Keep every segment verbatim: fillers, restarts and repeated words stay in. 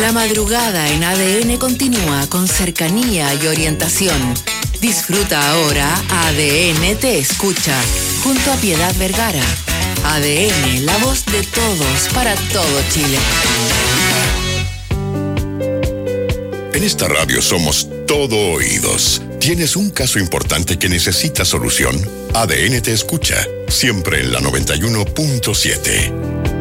La madrugada en A D N continúa con cercanía y orientación. Disfruta ahora A D N Te Escucha, junto a Piedad Vergara. A D N, la voz de todos para todo Chile. En esta radio somos todo oídos. ¿Tienes un caso importante que necesita solución? A D N Te Escucha, siempre en la noventa y uno punto siete.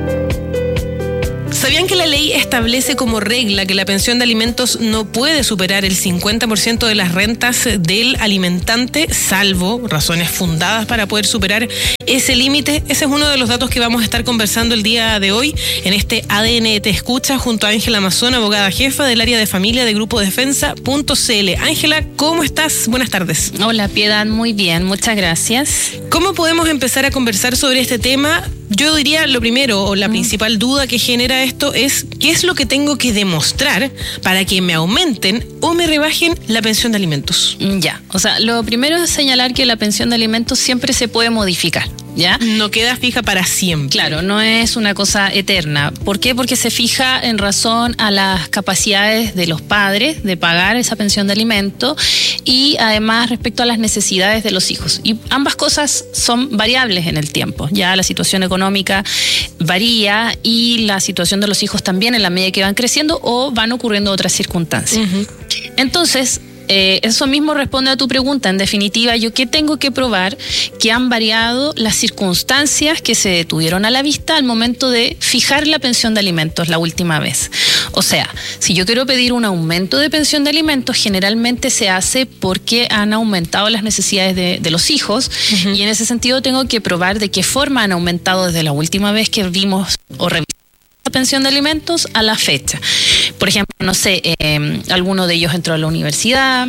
¿Sabían que la ley establece como regla que la pensión de alimentos no puede superar el cincuenta por ciento de las rentas del alimentante, salvo razones fundadas para poder superar ese límite? Ese es uno de los datos que vamos a estar conversando el día de hoy en este A D N Te Escucha junto a Ángela Mazón, abogada jefa del área de familia de Grupo Defensa punto C L. Ángela, ¿cómo estás? Buenas tardes. Hola, Piedad, muy bien, muchas gracias. ¿Cómo podemos empezar a conversar sobre este tema? Yo diría lo primero, o la mm. principal duda que genera esto es ¿qué es lo que tengo que demostrar para que me aumenten o me rebajen la pensión de alimentos? Ya, o sea, lo primero es señalar que la pensión de alimentos siempre se puede modificar, ¿ya? No queda fija para siempre. Claro, no es una cosa eterna. ¿Por qué? Porque se fija en razón a las capacidades de los padres de pagar esa pensión de alimentos y además respecto a las necesidades de los hijos. Y ambas cosas son variables en el tiempo. Ya la situación económica varía y la situación de los hijos también en la medida que van creciendo o van ocurriendo otras circunstancias. Uh-huh. Entonces, Eh, eso mismo responde a tu pregunta. En definitiva, ¿yo qué tengo que probar? Que han variado las circunstancias que se tuvieron a la vista al momento de fijar la pensión de alimentos la última vez. O sea, si yo quiero pedir un aumento de pensión de alimentos, generalmente se hace porque han aumentado las necesidades de, de los hijos. Uh-huh. Y en ese sentido tengo que probar de qué forma han aumentado desde la última vez que vimos o revisamos la pensión de alimentos a la fecha. Por ejemplo, no sé, eh, alguno de ellos entró a la universidad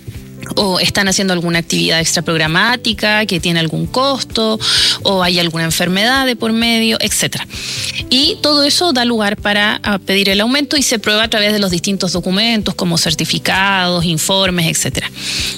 o están haciendo alguna actividad extraprogramática que tiene algún costo o hay alguna enfermedad de por medio, etcétera. Y todo eso da lugar para pedir el aumento y se prueba a través de los distintos documentos como certificados, informes, etcétera.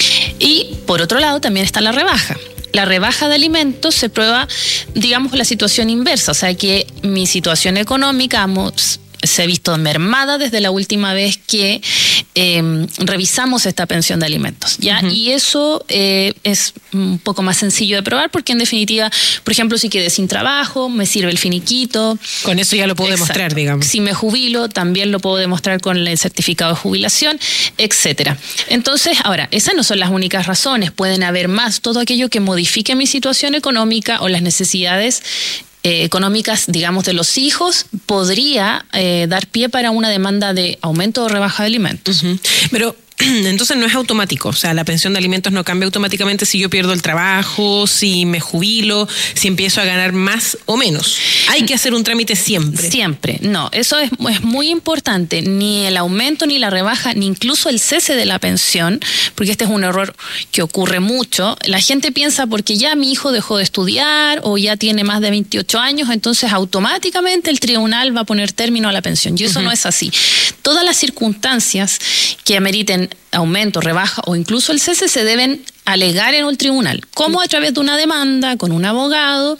Y por otro lado también está la rebaja. La rebaja de alimentos se prueba, digamos, la situación inversa, o sea que mi situación económica vamos, se ha visto mermada desde la última vez que eh, revisamos esta pensión de alimentos, ¿ya? Uh-huh. Y eso eh, es un poco más sencillo de probar porque en definitiva, por ejemplo, si quedé sin trabajo, me sirve el finiquito. Con eso ya lo puedo Exacto. demostrar, digamos. Si me jubilo, también lo puedo demostrar con el certificado de jubilación, etcétera. Entonces, ahora, esas no son las únicas razones, pueden haber más, todo aquello que modifique mi situación económica o las necesidades Eh, económicas, digamos, de los hijos, podría eh, dar pie para una demanda de aumento o rebaja de alimentos. Uh-huh. Pero entonces no es automático, o sea, la pensión de alimentos no cambia automáticamente si yo pierdo el trabajo, si me jubilo, si empiezo a ganar más o menos. Hay que hacer un trámite siempre. Siempre, no, eso es, es muy importante, ni el aumento, ni la rebaja, ni incluso el cese de la pensión, porque este es un error que ocurre mucho. La gente piensa porque ya mi hijo dejó de estudiar o ya tiene más de veintiocho años, entonces automáticamente el tribunal va a poner término a la pensión, y eso uh-huh. no es así. Todas las circunstancias que ameriten aumento, rebaja o incluso el cese se deben alegar en un tribunal, como a través de una demanda con un abogado,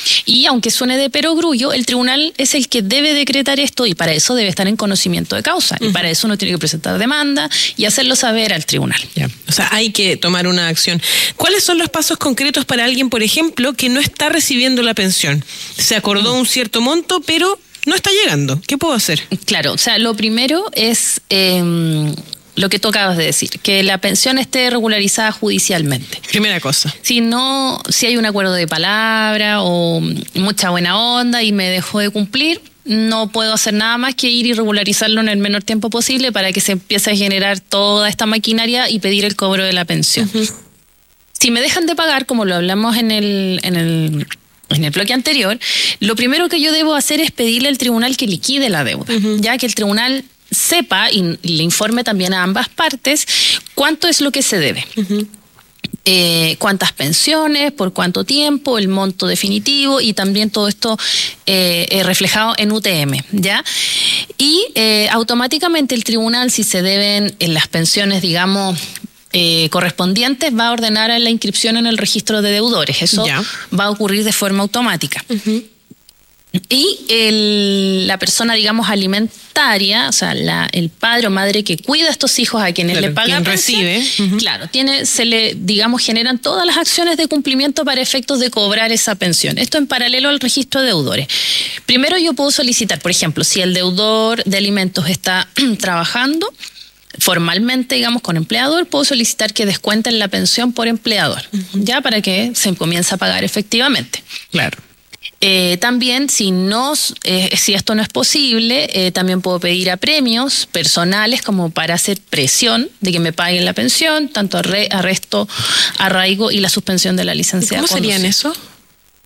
y aunque suene de perogrullo, el tribunal es el que debe decretar esto y para eso debe estar en conocimiento de causa, uh-huh. y para eso uno tiene que presentar demanda y hacerlo saber al tribunal. Yeah. O sea, hay que tomar una acción. ¿Cuáles son los pasos concretos para alguien, por ejemplo, que no está recibiendo la pensión? Se acordó uh-huh. un cierto monto, pero no está llegando. ¿Qué puedo hacer? Claro, o sea, lo primero es Eh, lo que tú acabas de decir, que la pensión esté regularizada judicialmente. Primera cosa. Si no, si hay un acuerdo de palabra o mucha buena onda y me dejó de cumplir, no puedo hacer nada más que ir y regularizarlo en el menor tiempo posible para que se empiece a generar toda esta maquinaria y pedir el cobro de la pensión. Uh-huh. Si me dejan de pagar, como lo hablamos en el, en el en el bloque anterior, lo primero que yo debo hacer es pedirle al tribunal que liquide la deuda, uh-huh. ya que el tribunal sepa y le informe también a ambas partes cuánto es lo que se debe. Uh-huh. Eh, cuántas pensiones, por cuánto tiempo, el monto definitivo y también todo esto eh, eh, reflejado en U T M, ¿ya? Y eh, automáticamente el tribunal, si se deben en las pensiones, digamos, eh, correspondientes, va a ordenar a la inscripción en el registro de deudores. Eso ya va a ocurrir de forma automática. Uh-huh. Y el, la persona, digamos, alimentaria, o sea, la, el padre o madre que cuida a estos hijos a quienes Claro, le pagan quien pensión, recibe. Uh-huh. claro, tiene, se le, digamos, generan todas las acciones de cumplimiento para efectos de cobrar esa pensión. Esto en paralelo al registro de deudores. Primero yo puedo solicitar, por ejemplo, si el deudor de alimentos está trabajando formalmente, digamos, con empleador, puedo solicitar que descuenten la pensión por empleador, uh-huh. ya para que se comience a pagar efectivamente. Claro. Eh, también, si no, eh, si esto no es posible, eh, también puedo pedir a premios personales como para hacer presión de que me paguen la pensión, tanto arre- arresto, arraigo y la suspensión de la licencia. ¿Cómo de conducir. serían eso?